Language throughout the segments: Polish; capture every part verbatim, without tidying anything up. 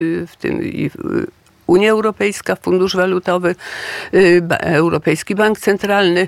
w tym i Unia Europejska, Fundusz Walutowy, Europejski Bank Centralny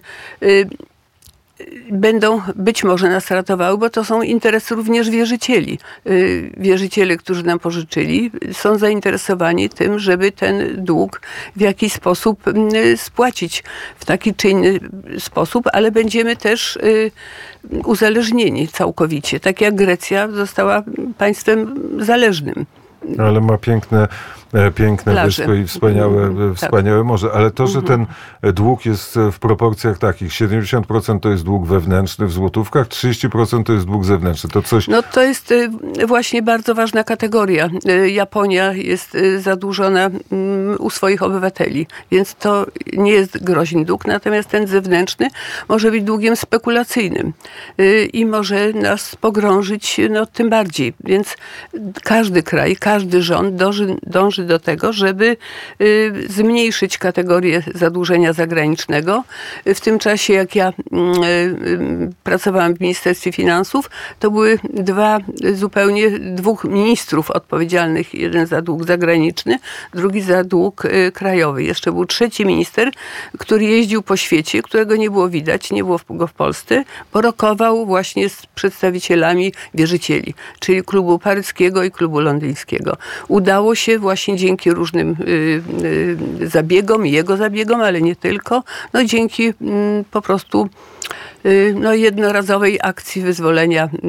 będą być może nas ratowały, bo to są interesy również wierzycieli. Wierzyciele, którzy nam pożyczyli, są zainteresowani tym, żeby ten dług w jakiś sposób spłacić w taki czy inny sposób, ale będziemy też uzależnieni całkowicie. Tak jak Grecja została państwem zależnym. Ale ma piękne, piękne wyspy i wspaniałe, mm, wspaniałe tak. morze. Ale to, że ten dług jest w proporcjach takich, siedemdziesiąt procent to jest dług wewnętrzny w złotówkach, trzydzieści procent to jest dług zewnętrzny. To coś... No to jest właśnie bardzo ważna kategoria. Japonia jest zadłużona u swoich obywateli, więc to nie jest groźny dług, natomiast ten zewnętrzny może być długiem spekulacyjnym i może nas pogrążyć no, tym bardziej. Więc każdy kraj, każdy rząd dąży, dąży do tego, żeby y, zmniejszyć kategorię zadłużenia zagranicznego. W tym czasie, jak ja y, y, pracowałam w Ministerstwie Finansów, to były dwa zupełnie, dwóch ministrów odpowiedzialnych, jeden za dług zagraniczny, drugi za dług y, krajowy. Jeszcze był trzeci minister, który jeździł po świecie, którego nie było widać, nie było go w Polsce, porokował właśnie z przedstawicielami wierzycieli, czyli klubu paryskiego i klubu londyńskiego. Udało się właśnie dzięki różnym y, y, zabiegom, jego zabiegom, ale nie tylko, no dzięki y, po prostu y, no, jednorazowej akcji wyzwolenia y,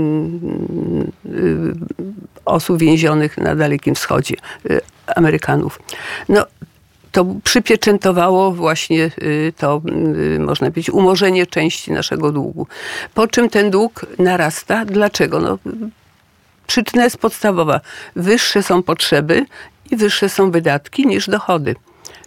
y, osób więzionych na Dalekim Wschodzie, y, Amerykanów. No, to przypieczętowało właśnie to, można powiedzieć, umorzenie części naszego długu. Po czym ten dług narasta. Dlaczego? No, przyczyna jest podstawowa. Wyższe są potrzeby i wyższe są wydatki niż dochody.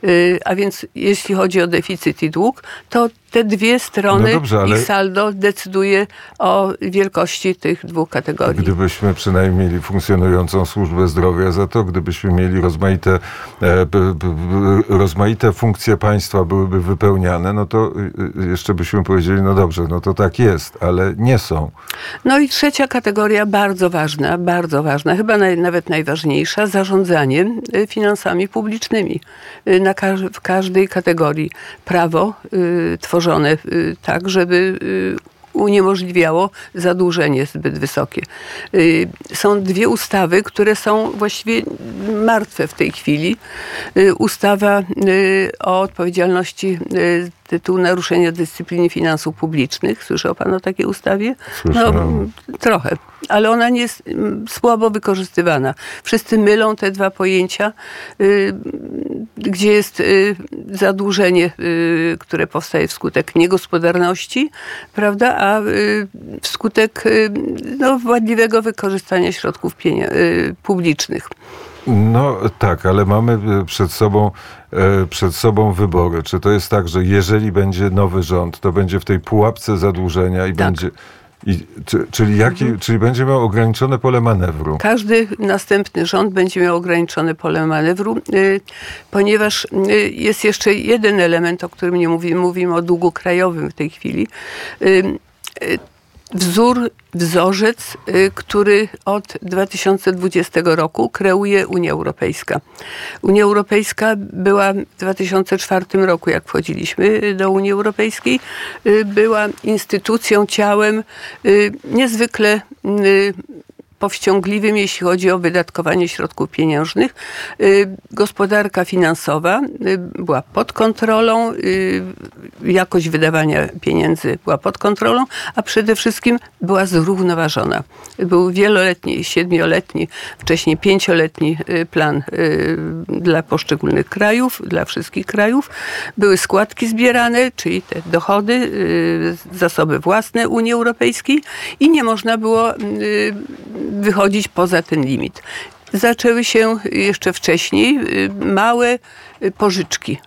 A więc jeśli chodzi o deficyt i dług, to te dwie strony no dobrze, ale... i saldo decyduje o wielkości tych dwóch kategorii. Gdybyśmy przynajmniej mieli funkcjonującą służbę zdrowia, za to gdybyśmy mieli rozmaite, e, b, b, rozmaite funkcje państwa byłyby wypełniane, no to jeszcze byśmy powiedzieli, no dobrze, no to tak jest, ale nie są. No i trzecia kategoria, bardzo ważna, bardzo ważna, chyba naj, nawet najważniejsza, zarządzanie finansami publicznymi. Na każ w każdej kategorii prawo y, tworzone y, tak, żeby y, uniemożliwiało zadłużenie zbyt wysokie. Y, są dwie ustawy, które są właściwie martwe w tej chwili. Y, ustawa y, o odpowiedzialności y, tytuł naruszenia dyscypliny finansów publicznych. Słyszał pan o takiej ustawie? Słyszałem. No, trochę. Ale ona nie jest słabo wykorzystywana. Wszyscy mylą te dwa pojęcia, y, gdzie jest y, zadłużenie, y, które powstaje wskutek niegospodarności, prawda, a y, wskutek y, no, wadliwego wykorzystania środków pienia- y, publicznych. No tak, ale mamy przed sobą, przed sobą wybory. Czy to jest tak, że jeżeli będzie nowy rząd, to będzie w tej pułapce zadłużenia i tak. będzie... I, czyli, jaki, mhm. czyli będzie miał ograniczone pole manewru? Każdy następny rząd będzie miał ograniczone pole manewru, y, ponieważ y, jest jeszcze jeden element, o którym nie mówimy. Mówimy o długu krajowym w tej chwili. Y, y, Wzór, wzorzec, który od dwa tysiące dwudziestego roku kreuje Unia Europejska. Unia Europejska była w dwa tysiące czwartym roku, jak wchodziliśmy do Unii Europejskiej, była instytucją, ciałem niezwykle powściągliwym, jeśli chodzi o wydatkowanie środków pieniężnych. Gospodarka finansowa była pod kontrolą, jakość wydawania pieniędzy była pod kontrolą, a przede wszystkim była zrównoważona. Był wieloletni, siedmioletni, wcześniej pięcioletni plan dla poszczególnych krajów, dla wszystkich krajów. Były składki zbierane, czyli te dochody, zasoby własne Unii Europejskiej i nie można było wychodzić poza ten limit. Zaczęły się jeszcze wcześniej małe pożyczki,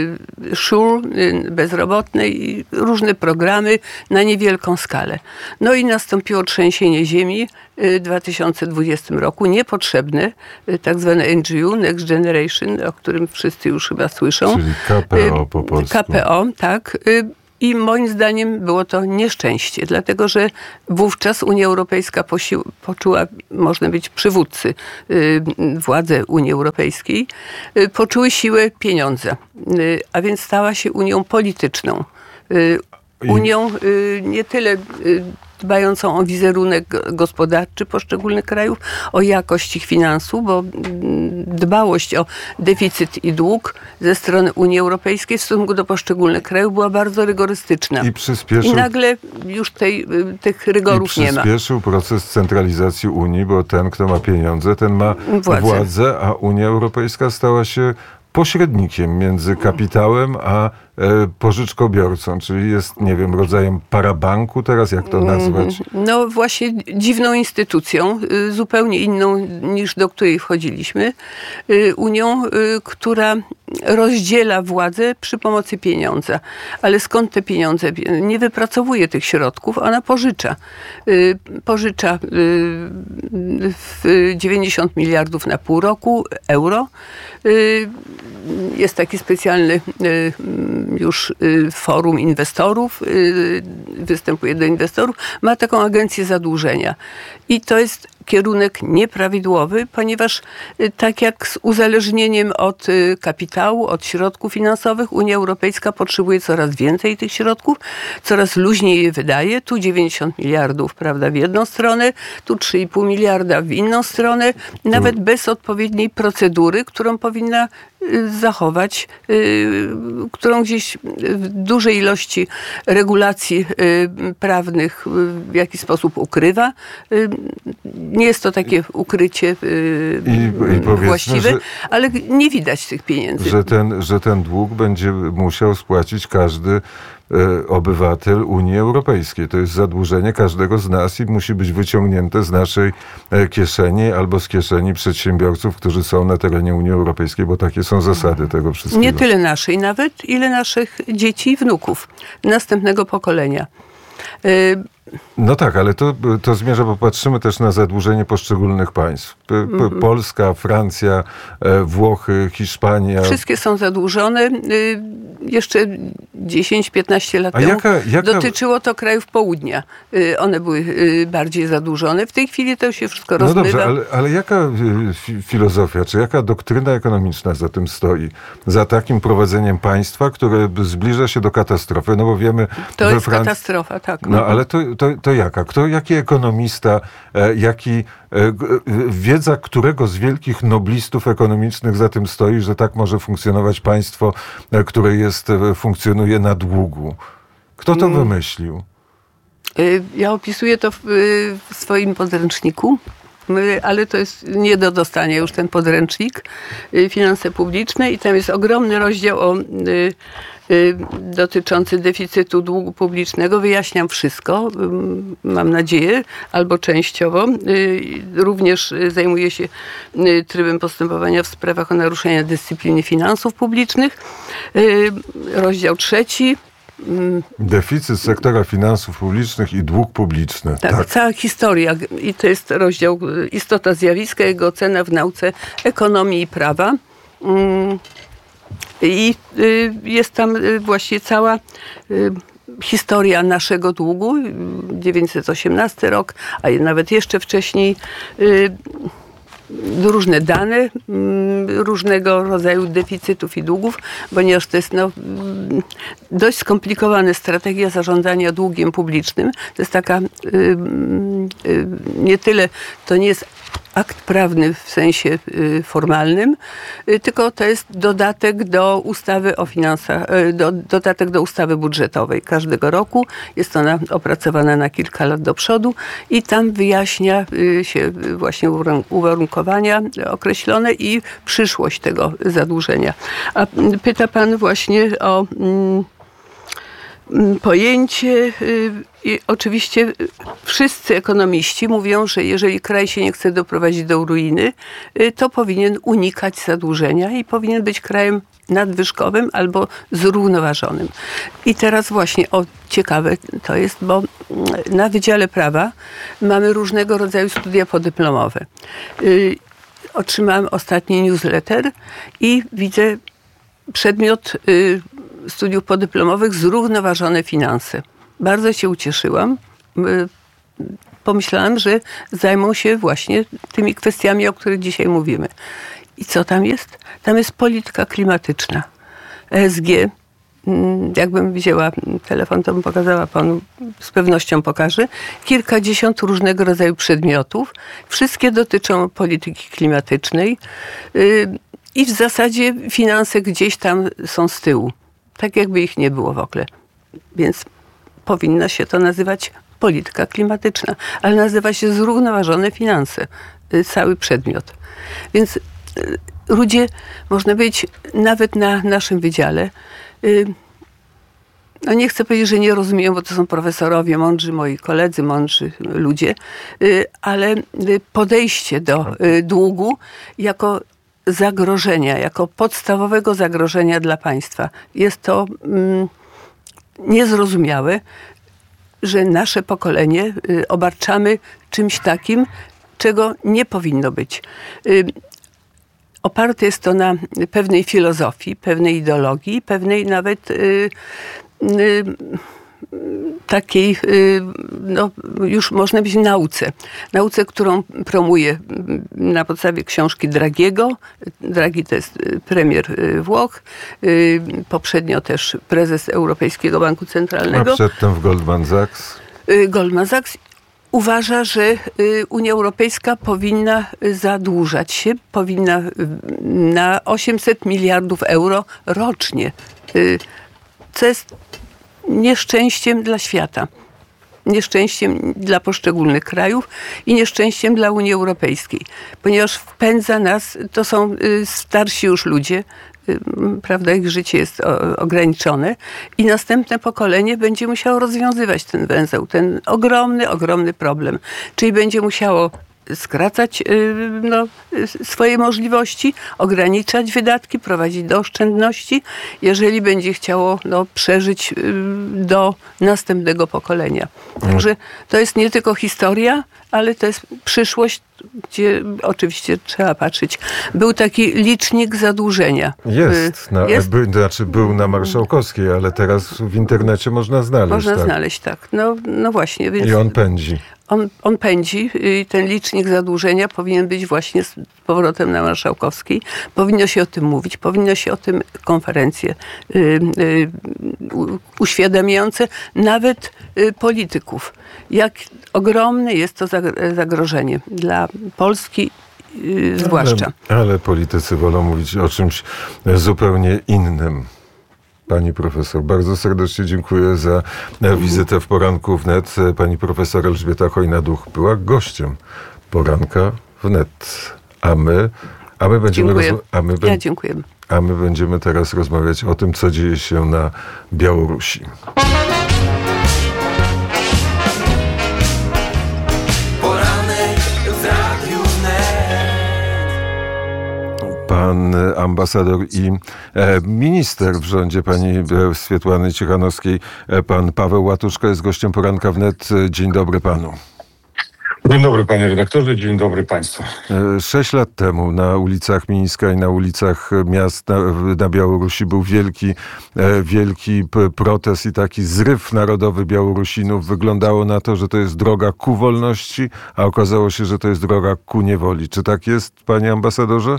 szur, bezrobotne i różne programy na niewielką skalę. No i nastąpiło trzęsienie ziemi w dwa tysiące dwudziestym roku, niepotrzebne, tak zwane N G O, Next Generation, o którym wszyscy już chyba słyszą. Czyli K P O po polsku. K P O, tak. I moim zdaniem było to nieszczęście, dlatego że wówczas Unia Europejska posi- poczuła, można być przywódcy, władze Unii Europejskiej, poczuły siłę pieniądza, a więc stała się Unią polityczną. Unią nie tyle dbającą o wizerunek gospodarczy poszczególnych krajów, o jakość ich finansów, bo dbałość o deficyt i dług ze strony Unii Europejskiej w stosunku do poszczególnych krajów była bardzo rygorystyczna. I przyspieszył, I nagle już tej, tych rygorów nie ma. I przyspieszył proces centralizacji Unii, bo ten, kto ma pieniądze, ten ma władzę, władzę a Unia Europejska stała się pośrednikiem między kapitałem a e, pożyczkobiorcą, czyli jest, nie wiem, rodzajem parabanku teraz, jak to nazwać? No właśnie dziwną instytucją, y, zupełnie inną niż do której wchodziliśmy. Y, Unią, y, która rozdziela władzę przy pomocy pieniądza. Ale skąd te pieniądze? Nie wypracowuje tych środków, ona pożycza. Y, pożycza y, w dziewięćdziesiąt miliardów na pół roku euro. Y, jest taki specjalny y, już y, forum inwestorów, y, występuje do inwestorów, ma taką agencję zadłużenia. I to jest kierunek nieprawidłowy, ponieważ y, tak jak z uzależnieniem od y, kapitału, od środków finansowych, Unia Europejska potrzebuje coraz więcej tych środków, coraz luźniej je wydaje. Tu dziewięćdziesiąt miliardów, prawda, w jedną stronę, tu trzy i pół miliarda w inną stronę, nawet bez odpowiedniej procedury, którą powinna zachować, którą gdzieś w dużej ilości regulacji prawnych w jakiś sposób ukrywa. Nie jest to takie ukrycie I, i właściwe, że, ale nie widać tych pieniędzy. Że ten, że ten dług będzie musiał spłacić każdy obywatel Unii Europejskiej. To jest zadłużenie każdego z nas i musi być wyciągnięte z naszej kieszeni albo z kieszeni przedsiębiorców, którzy są na terenie Unii Europejskiej, bo takie są zasady tego wszystkiego. Nie tyle naszej nawet, ile naszych dzieci i wnuków, następnego pokolenia. No tak, ale to, to zmierza, bo patrzymy też na zadłużenie poszczególnych państw. P- mm-hmm. Polska, Francja, Włochy, Hiszpania. Wszystkie są zadłużone. Jeszcze dziesięć piętnaście lat A temu jaka, jaka... dotyczyło to krajów południa. One były bardziej zadłużone. W tej chwili to się wszystko rozmywa. No dobrze, ale, ale jaka filozofia, czy jaka doktryna ekonomiczna za tym stoi? Za takim prowadzeniem państwa, które zbliża się do katastrofy? No bo wiemy... To jest Franc... katastrofa, tak. No ale to, to, to jaka? Kto, jaki ekonomista, jaki, wiedza którego z wielkich noblistów ekonomicznych za tym stoi, że tak może funkcjonować państwo, które jest, funkcjonuje na długu? Kto to hmm. wymyślił? Ja opisuję to w, w swoim podręczniku, ale to jest nie do dostania już ten podręcznik, Finanse publiczne, i tam jest ogromny rozdział o dotyczący deficytu długu publicznego. Wyjaśniam wszystko, mam nadzieję, albo częściowo. Również zajmuję się trybem postępowania w sprawach o naruszenia dyscypliny finansów publicznych. Rozdział trzeci. Deficyt sektora finansów publicznych i dług publiczny. Tak, tak, cała historia. I to jest rozdział Istota zjawiska, jego ocena w nauce ekonomii i prawa. I jest tam właśnie cała historia naszego długu, dziewięćset osiemnasty rok, a nawet jeszcze wcześniej. Różne dane, różnego rodzaju deficytów i długów, ponieważ to jest no, dość skomplikowana strategia zarządzania długiem publicznym. To jest taka, nie tyle, to nie jest akt prawny w sensie formalnym, tylko to jest dodatek do ustawy o finansach, do, dodatek do ustawy budżetowej każdego roku. Jest ona opracowana na kilka lat do przodu i tam wyjaśnia się właśnie uwarunkowania określone i przyszłość tego zadłużenia. A pyta pan właśnie o pojęcie. I oczywiście wszyscy ekonomiści mówią, że jeżeli kraj się nie chce doprowadzić do ruiny, to powinien unikać zadłużenia i powinien być krajem nadwyżkowym albo zrównoważonym. I teraz właśnie, o ciekawe to jest, bo na Wydziale Prawa mamy różnego rodzaju studia podyplomowe. Otrzymałam ostatni newsletter i widzę przedmiot studiów podyplomowych zrównoważone finanse. Bardzo się ucieszyłam. Pomyślałam, że zajmą się właśnie tymi kwestiami, o których dzisiaj mówimy. I co tam jest? Tam jest polityka klimatyczna. E S G, jakbym wzięła telefon, to bym pokazała panu, z pewnością pokażę, kilkadziesiąt różnego rodzaju przedmiotów. Wszystkie dotyczą polityki klimatycznej i w zasadzie finanse gdzieś tam są z tyłu. Tak jakby ich nie było w ogóle. Więc powinno się to nazywać polityka klimatyczna, ale nazywa się zrównoważone finanse. Cały przedmiot. Więc ludzie, można powiedzieć, nawet na naszym wydziale, no nie chcę powiedzieć, że nie rozumieją, bo to są profesorowie, mądrzy moi koledzy, mądrzy ludzie, ale podejście do długu jako zagrożenia, jako podstawowego zagrożenia dla państwa jest to mm, niezrozumiałe, że nasze pokolenie obarczamy czymś takim, czego nie powinno być. Oparte jest to na pewnej filozofii, pewnej ideologii, pewnej nawet y, y, takiej, y, no już można być nauce. Nauce, którą promuje na podstawie książki Draghiego. Draghi to jest premier Włoch, y, poprzednio też prezes Europejskiego Banku Centralnego. A przedtem w Goldman Sachs. Y, Goldman Sachs. Uważa, że Unia Europejska powinna zadłużać się, powinna na osiemset miliardów euro rocznie, co jest nieszczęściem dla świata, nieszczęściem dla poszczególnych krajów i nieszczęściem dla Unii Europejskiej, ponieważ wpędza nas, to są starsi już ludzie, prawda, ich życie jest ograniczone i następne pokolenie będzie musiało rozwiązywać ten węzeł, ten ogromny, ogromny problem. Czyli będzie musiało skracać no, swoje możliwości, ograniczać wydatki, prowadzić do oszczędności, jeżeli będzie chciało no, przeżyć do następnego pokolenia. Także to jest nie tylko historia, ale to jest przyszłość, gdzie oczywiście trzeba patrzeć. Był taki licznik zadłużenia. Jest. Na, jest? By, znaczy był na Marszałkowskiej, ale teraz w internecie można znaleźć. Można tak. znaleźć, tak. No, no właśnie. Więc I on pędzi. On, on pędzi i ten licznik zadłużenia powinien być właśnie z powrotem na Marszałkowskiej. Powinno się o tym mówić, powinno się o tym konferencje y, y, uświadamiające nawet y, polityków. Jak ogromne jest to zagrożenie dla Polski y, zwłaszcza. Ale, ale politycy wolą mówić o czymś zupełnie innym. Pani profesor, bardzo serdecznie dziękuję za wizytę w Poranku Wnet. Pani profesor Elżbieta Chojna-Duch była gościem Poranka Wnet. A my, a my będziemy... Dziękuję. Rozma- a my be- ja dziękuję. A my będziemy teraz rozmawiać o tym, co dzieje się na Białorusi. Pan ambasador i minister w rządzie pani Swiatłany Cichanowskiej, pan Paweł Łatuszka jest gościem Poranka Wnet. Dzień dobry panu. Dzień dobry panie redaktorze, dzień dobry państwu. Sześć lat temu na ulicach Mińska i na ulicach miast na, na Białorusi był wielki, wielki protest i taki zryw narodowy Białorusinów. Wyglądało na to, że to jest droga ku wolności, a okazało się, że to jest droga ku niewoli. Czy tak jest, panie ambasadorze?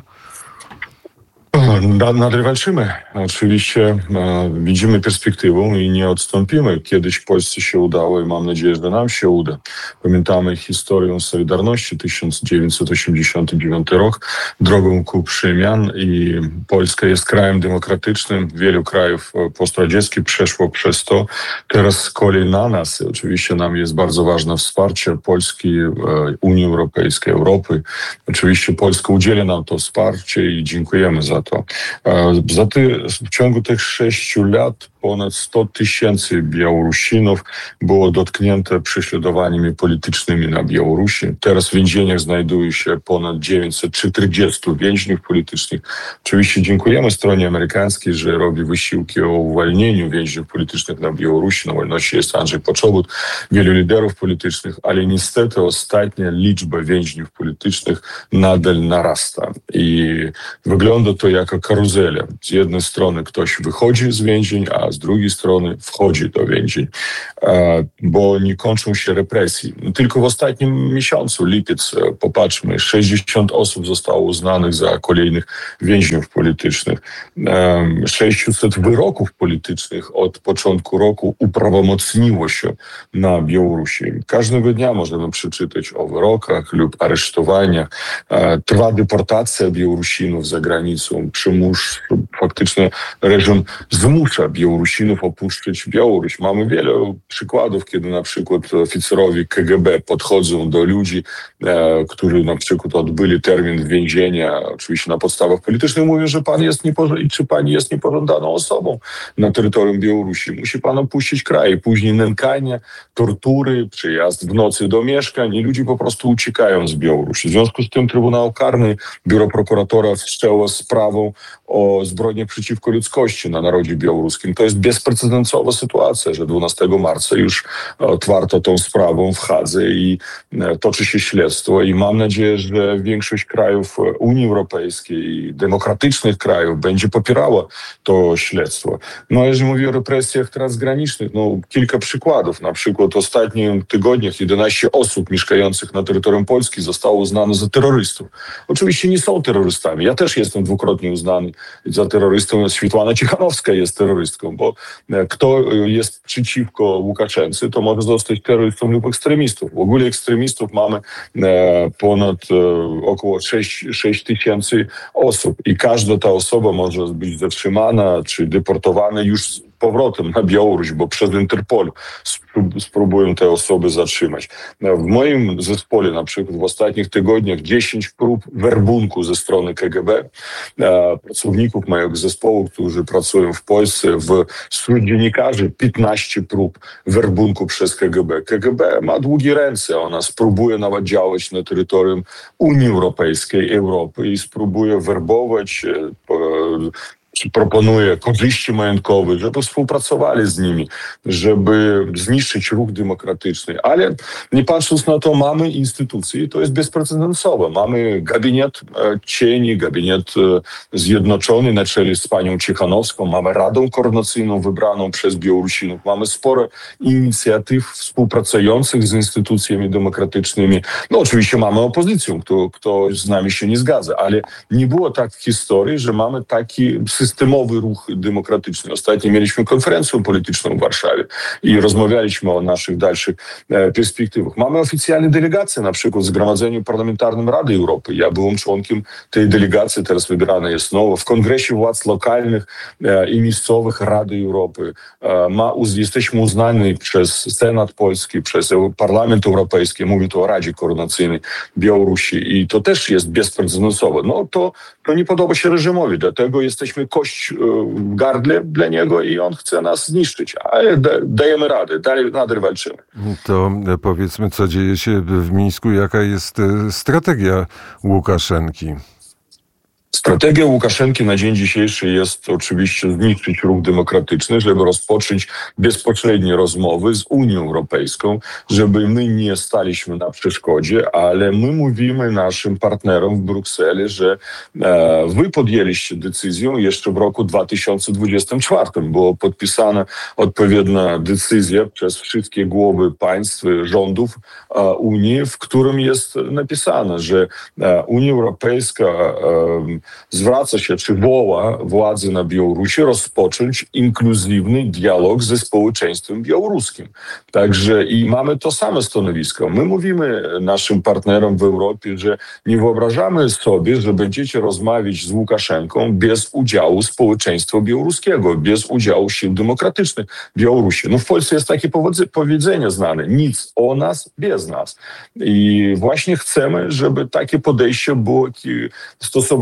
Nadal walczymy. Oczywiście e, widzimy perspektywę i nie odstąpimy. Kiedyś Polsce się udało i mam nadzieję, że nam się uda. Pamiętamy historię Solidarności, tysiąc dziewięćset osiemdziesiąty dziewiąty rok, drogą ku przemian i Polska jest krajem demokratycznym. Wielu krajów postradzieckich przeszło przez to. Teraz z kolei na nas. Oczywiście nam jest bardzo ważne wsparcie Polski, e, Unii Europejskiej, Europy. Oczywiście Polska udzieli nam to wsparcie i dziękujemy za to. Za ty, w ciągu tych sześciu lat ponad sto tysięcy Białorusinów było dotknięte prześladowaniami politycznymi na Białorusi. Teraz w więzieniach znajduje się ponad dziewięćset czterdzieści więźniów politycznych. Oczywiście dziękujemy stronie amerykańskiej, że robi wysiłki o uwolnieniu więźniów politycznych na Białorusi. Na wolności jest Andrzej Poczobut, wielu liderów politycznych, ale niestety ostatnia liczba więźniów politycznych nadal narasta. I wygląda to jako karuzela. Z jednej strony ktoś wychodzi z więzień, a z drugiej strony wchodzi do więzień, bo nie kończą się represje. Tylko w ostatnim miesiącu, lipiec, popatrzmy, sześćdziesiąt osób zostało uznanych za kolejnych więźniów politycznych. sześćset wyroków politycznych od początku roku uprawomocniło się na Białorusi. Każdego dnia możemy przeczytać o wyrokach lub aresztowaniach. Trwa deportacja Białorusinów za granicą. Przymus, faktycznie reżim zmusza Białorusinów opuszczać Białoruś. Mamy wiele przykładów, kiedy na przykład oficerowie K G B podchodzą do ludzi, e, którzy na przykład odbyli termin więzienia, oczywiście na podstawach politycznych, mówią, że pan jest niepożądaną, czy pani jest niepożądaną osobą na terytorium Białorusi. Musi pan opuścić kraj. Później nękanie, tortury, przyjazd w nocy do mieszkań i ludzie po prostu uciekają z Białorusi. W związku z tym Trybunał Karny, Biuro Prokuratora wszczęło sprawą o zbrodnie przeciwko ludzkości na narodzie białoruskim. To jest bezprecedensowa sytuacja, że dwunastego marca już otwarto tą sprawą w Hadze i toczy się śledztwo i mam nadzieję, że większość krajów Unii Europejskiej, demokratycznych krajów będzie popierała to śledztwo. No jeżeli mówię o represjach transgranicznych, no kilka przykładów. Na przykład w ostatnich tygodniach jedenaście osób mieszkających na terytorium Polski zostało uznane za terrorystów. Oczywiście nie są terrorystami. Ja też jestem dwukrotnie uznany za terrorystą. Światłana Cichanowska jest terrorystką, bo kto jest przeciwko Łukaszence, to może zostać terrorystą lub ekstremistą. W ogóle ekstremistów mamy e, ponad e, około sześć tysięcy osób i każda ta osoba może być zatrzymana czy deportowana już z powrotem na Białoruś, bo przez Interpol spróbują te osoby zatrzymać. W moim zespole na przykład w ostatnich tygodniach dziesięć prób werbunku ze strony K G B. Pracowników mojego zespołu, którzy pracują w Polsce, wśród dziennikarzy piętnaście prób werbunku przez K G B. K G B ma długie ręce. Ona spróbuje nawet działać na terytorium Unii Europejskiej, Europy i spróbuje werbować, czy proponuje korzyści majątkowe, żeby współpracowali z nimi, żeby zniszczyć ruch demokratyczny. Ale nie patrząc na to, mamy instytucje i to jest bezprecedensowe. Mamy gabinet e, cieni, gabinet e, zjednoczony na czele z panią Cichanowską, mamy Radę Koordynacyjną wybraną przez Białorusinów, mamy sporo inicjatyw współpracujących z instytucjami demokratycznymi. No oczywiście mamy opozycję, kto, kto z nami się nie zgadza, ale nie było tak w historii, że mamy taki system systemowy ruch demokratyczny. Ostatnio mieliśmy konferencję polityczną w Warszawie i rozmawialiśmy o naszych dalszych e, perspektywach. Mamy oficjalne delegacje, na przykład w Zgromadzeniu Parlamentarnym Rady Europy. Ja byłem członkiem tej delegacji, teraz wybierana jest nowo. W Kongresie Władz Lokalnych e, i Miejscowych Rady Europy. E, ma, uz, jesteśmy uznani przez Senat Polski, przez Parlament Europejski. Mówię tu o Radzie Koordynacyjnej Białorusi i to też jest bezprecedensowe. No to, to nie podoba się reżimowi, dlatego jesteśmy kość w gardle dla niego i on chce nas zniszczyć, ale dajemy radę, dalej nadal walczymy. To powiedzmy, co dzieje się w Mińsku, jaka jest strategia Łukaszenki? Strategia Łukaszenki na dzień dzisiejszy jest oczywiście zniszczyć ruch demokratyczny, żeby rozpocząć bezpośrednie rozmowy z Unią Europejską, żeby my nie staliśmy na przeszkodzie, ale my mówimy naszym partnerom w Brukseli, że e, wy podjęliście decyzję jeszcze w roku dwa tysiące dwudziestym czwartym. Była podpisana odpowiednia decyzja przez wszystkie głowy państw, rządów e, Unii, w którym jest napisane, że e, Unia Europejska e, zwraca się, czy woła władzy na Białorusi rozpocząć inkluzywny dialog ze społeczeństwem białoruskim. Także i mamy to samo stanowisko. My mówimy naszym partnerom w Europie, że nie wyobrażamy sobie, że będziecie rozmawiać z Łukaszenką bez udziału społeczeństwa białoruskiego, bez udziału sił demokratycznych Białorusi. No w Polsce jest takie powiedzenie znane: nic o nas bez nas. I właśnie chcemy, żeby takie podejście było stosowane do Łukaszenki.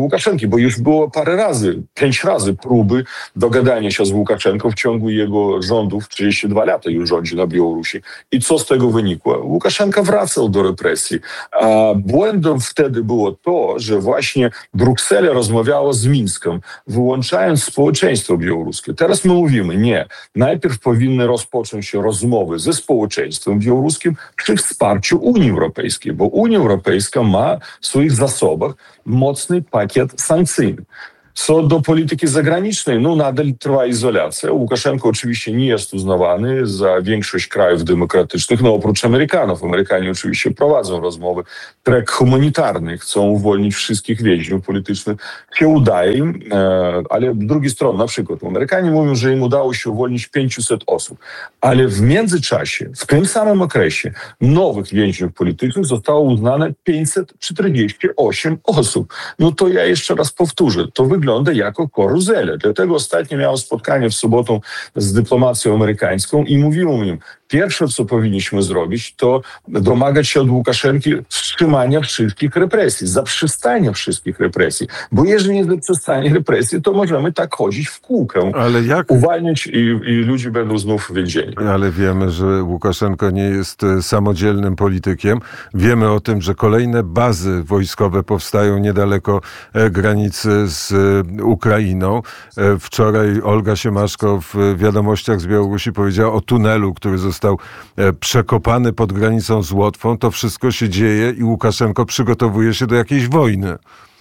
Łukaszenki, bo już było parę razy, pięć razy próby dogadania się z Łukaszenką w ciągu jego rządów, trzydzieści dwa lata już rządzi na Białorusi. I co z tego wynikło? Łukaszenka wracał do represji. A błędem wtedy było to, że właśnie Bruksela rozmawiała z Mińskiem, wyłączając społeczeństwo białoruskie. Teraz my mówimy, nie, najpierw powinny rozpocząć się rozmowy ze społeczeństwem białoruskim przy wsparciu Unii Europejskiej, bo Unia Europejska ma w swoich zasobach mocny pakiet sankcyjny. Co do polityki zagranicznej, no nadal trwa izolacja. Łukaszenko oczywiście nie jest uznawany za większość krajów demokratycznych, no oprócz Amerykanów. Amerykanie oczywiście prowadzą rozmowy. Trek humanitarny, chcą uwolnić wszystkich więźniów politycznych. Się udaje im, ale z drugiej strony, na przykład Amerykanie mówią, że im udało się uwolnić pięćset osób, ale w międzyczasie, w tym samym okresie nowych więźniów politycznych zostało uznane pięćset czterdzieści osiem osób. No to ja jeszcze raz powtórzę, to wygląda jako karuzela. Dlatego ostatnio miałem spotkanie w sobotę z dyplomacją amerykańską i mówiłem im, pierwsze, co powinniśmy zrobić, to domagać się od Łukaszenki wstrzymania wszystkich represji, zaprzestania wszystkich represji. Bo jeżeli nie zaprzestanie represji, to możemy tak chodzić w kółkę, ale jak? uwalniać i, i ludzie będą znów w więzieniu. Ale wiemy, że Łukaszenko nie jest samodzielnym politykiem. Wiemy o tym, że kolejne bazy wojskowe powstają niedaleko granicy z Ukrainą. Wczoraj Olga Siemaszko w wiadomościach z Białorusi powiedziała o tunelu, który został przekopany pod granicą z Łotwą. To wszystko się dzieje i Łukaszenko przygotowuje się do jakiejś wojny.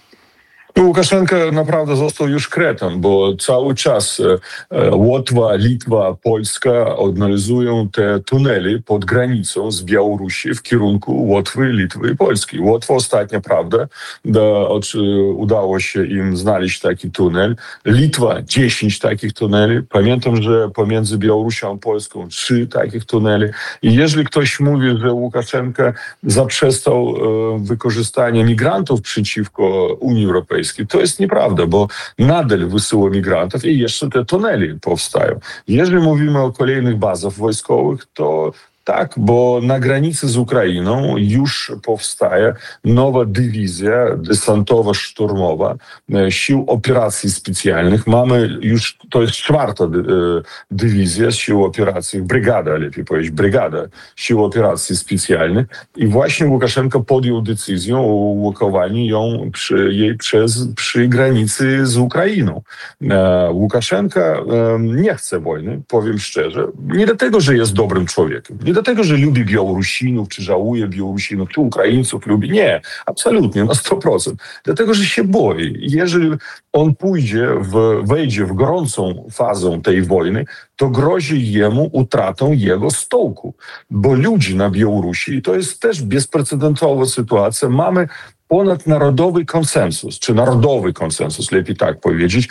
Łukaszenka naprawdę został już kretem, bo cały czas e, Łotwa, Litwa, Polska analizują te tunele pod granicą z Białorusi w kierunku Łotwy, Litwy i Polski. Łotwa ostatnia, prawda, da, oczy, udało się im znaleźć taki tunel. Litwa dziesięć takich tuneli. Pamiętam, że pomiędzy Białorusią a Polską trzy takich tunele. I jeżeli ktoś mówi, że Łukaszenka zaprzestał e, wykorzystania migrantów przeciwko Unii Europejskiej, to jest nieprawda, bo nadal wysyła migrantów i jeszcze te tunele powstają. Jeżeli mówimy o kolejnych bazach wojskowych, to tak, bo na granicy z Ukrainą już powstaje nowa dywizja desantowo-szturmowa sił operacji specjalnych. Mamy już, to jest czwarta dywizja sił operacji, brygada, lepiej powiedzieć, brygada sił operacji specjalnych i właśnie Łukaszenko podjął decyzję o ułokowaniu ją przy, jej przez, przy granicy z Ukrainą. Łukaszenka nie chce wojny, powiem szczerze, nie dlatego, że jest dobrym człowiekiem, nie dlatego, że lubi Białorusinów, czy żałuje Białorusinów, czy Ukraińców lubi. Nie, absolutnie, na sto procent. Dlatego, że się boi. Jeżeli on pójdzie, w, wejdzie w gorącą fazę tej wojny, to grozi jemu utratą jego stołku. Bo ludzi na Białorusi, i to jest też bezprecedensowa sytuacja, mamy ponadnarodowy konsensus, czy narodowy konsensus, lepiej tak powiedzieć,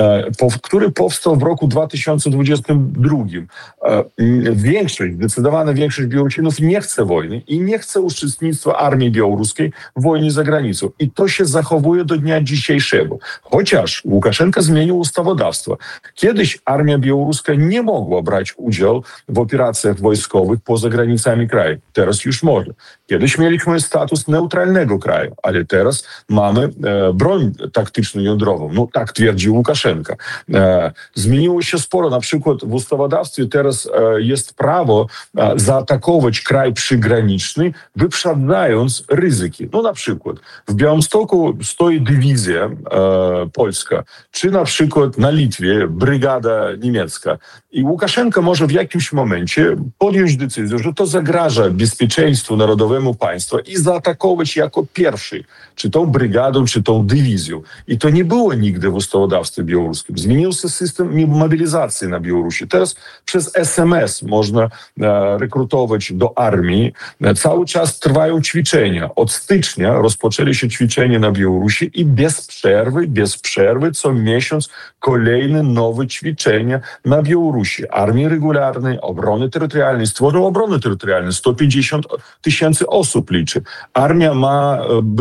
który powstał w roku dwa tysiące dwudziestym drugim. Większość, zdecydowana większość Białorusinów nie chce wojny i nie chce uczestnictwa armii białoruskiej w wojnie za granicą. I to się zachowuje do dnia dzisiejszego. Chociaż Łukaszenka zmienił ustawodawstwo. Kiedyś armia białoruska nie mogła brać udziału w operacjach wojskowych poza granicami kraju. Teraz już może. Kiedyś mieliśmy status neutralnego kraju, ale teraz mamy e, broń taktyczną jądrową. No tak twierdzi Łukaszenka. E, zmieniło się sporo. Na przykład w ustawodawstwie teraz e, jest prawo e, zaatakować kraj przygraniczny, wyprzedzając ryzyki. No na przykład w Białymstoku stoi dywizja e, polska, czy na przykład na Litwie brygada niemiecka. I Łukaszenka może w jakimś momencie podjąć decyzję, że to zagraża bezpieczeństwu narodowemu państwa i zaatakować jako pierwszy, czy tą brygadą, czy tą dywizją. I to nie było nigdy w ustawodawstwie białoruskim. Zmienił się system mobilizacji na Białorusi. Teraz przez es em es można e, rekrutować do armii. E, cały czas trwają ćwiczenia. Od stycznia rozpoczęli się ćwiczenia na Białorusi i bez przerwy, bez przerwy co miesiąc kolejne nowe ćwiczenia na Białorusi. Armii regularnej, obrony terytorialnej, stworzą obrony terytorialnej. sto pięćdziesiąt tysięcy osób liczy. Armia ma być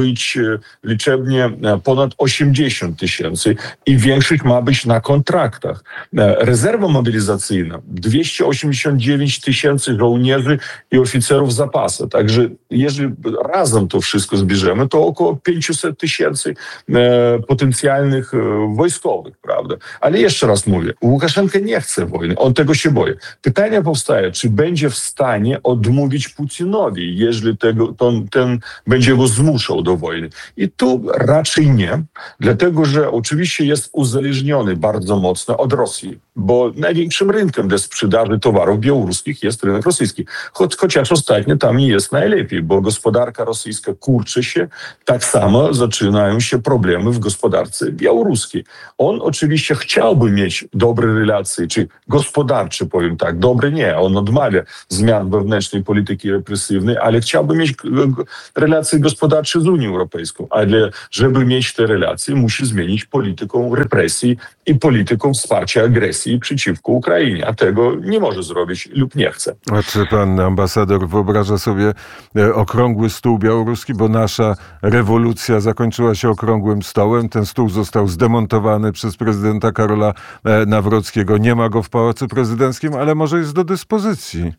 liczebnie ponad osiemdziesiąt tysięcy i większość ma być na kontraktach. Rezerwa mobilizacyjna dwieście osiemdziesiąt dziewięć tysięcy żołnierzy i oficerów zapasu. Także jeżeli razem to wszystko zbierzemy, to około pięćset tysięcy potencjalnych wojskowych, prawda? Ale jeszcze raz mówię, Łukaszenka nie chce wojny, on tego się boi. Pytanie powstaje, czy będzie w stanie odmówić Putinowi, jeżeli tego, to, ten będzie go zmuszał do wojny. I tu raczej nie, dlatego że oczywiście jest uzależniony bardzo mocno od Rosji, bo największym rynkiem do sprzedaży towarów białoruskich jest rynek rosyjski. Choć, chociaż ostatnio tam nie jest najlepiej, bo gospodarka rosyjska kurczy się, tak samo zaczynają się problemy w gospodarce białoruskiej. On oczywiście chciałby mieć dobre relacje, czy gospodarcze, powiem tak, dobre nie, on odmawia zmian wewnętrznej polityki represywnej, ale chciałby mieć relacje gospodarcze z Unią Europejską, ale żeby mieć te relacje, musi zmienić polityką represji i polityką wsparcia agresji przeciwko Ukrainie, a tego nie może zrobić lub nie chce. A czy pan ambasador wyobraża sobie okrągły stół białoruski, bo nasza rewolucja zakończyła się okrągłym stołem, ten stół został zdemontowany przez prezydenta Karola Nawrockiego, nie ma go w Pałacu Prezydenckim, ale może jest do dyspozycji.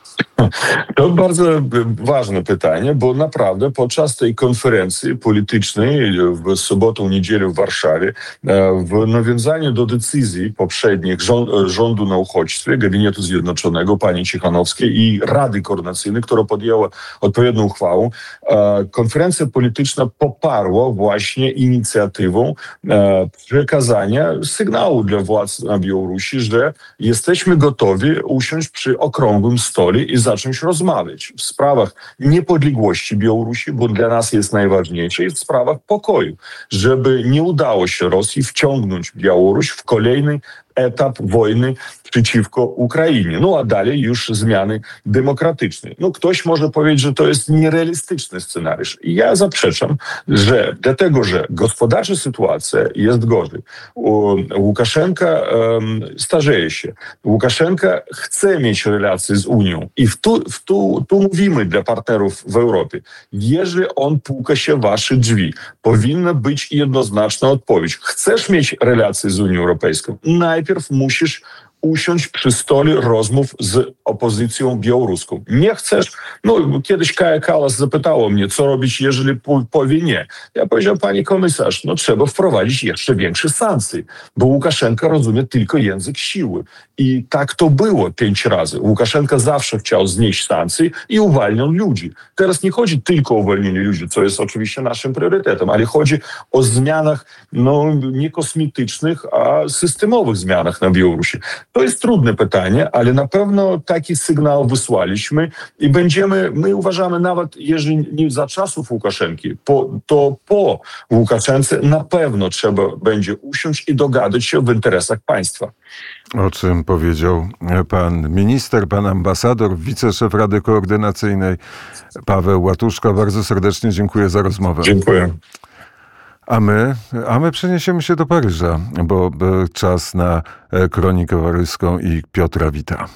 To bardzo ważne pytanie, bo naprawdę podczas tej konferencji politycznej w sobotę, niedzielę w Warszawie, w nawiązaniu do decyzji poprzednich rządu na uchodźstwie, Gabinetu Zjednoczonego, pani Cichanowskiej i Rady Koordynacyjnej, która podjęła odpowiednią uchwałę, konferencja polityczna poparła właśnie inicjatywą przekazania sygnału dla władz na Białorusi, że jesteśmy gotowi usiąść przy okrągłym stole i zacząć rozmawiać w sprawach niepodległości Białorusi, bo dla nas jest najważniejsze, i w sprawach pokoju, żeby nie udało się Rosji wciągnąć Białoruś w kolejny etap wojny przeciwko Ukrainie. No a dalej już zmiany demokratyczne. No ktoś może powiedzieć, że to jest nierealistyczny scenariusz. I ja zaprzeczam, że dlatego, że gospodarcza sytuacja jest gorzej. Łukaszenka um, starzeje się. Łukaszenka chce mieć relacje z Unią. I w tu, w tu, tu mówimy dla partnerów w Europie. Jeżeli on puka się w wasze drzwi, powinna być jednoznaczna odpowiedź. Chcesz mieć relacje z Unią Europejską? Najpierw musisz usiąść przy stole rozmów z opozycją białoruską. Nie chcesz? No, kiedyś Kaja Kallas zapytała mnie, co robić, jeżeli powie nie. Ja powiedziałem, pani komisarz, no trzeba wprowadzić jeszcze większe sankcje, bo Łukaszenka rozumie tylko język siły. I tak to było pięć razy. Łukaszenka zawsze chciał znieść sankcje i uwalniał ludzi. Teraz nie chodzi tylko o uwolnienie ludzi, co jest oczywiście naszym priorytetem, ale chodzi o zmianach, no nie kosmetycznych, a systemowych zmianach na Białorusi. To jest trudne pytanie, ale na pewno taki sygnał wysłaliśmy i będziemy, my uważamy, nawet jeżeli nie za czasów Łukaszenki, po, to po Łukaszence na pewno trzeba będzie usiąść i dogadać się w interesach państwa. O czym powiedział pan minister, pan ambasador, wiceszef Rady Koordynacyjnej Paweł Łatuszko. Bardzo serdecznie dziękuję za rozmowę. Dziękuję. A my, a my przeniesiemy się do Paryża, bo czas na kronikę paryską i Piotra Wita.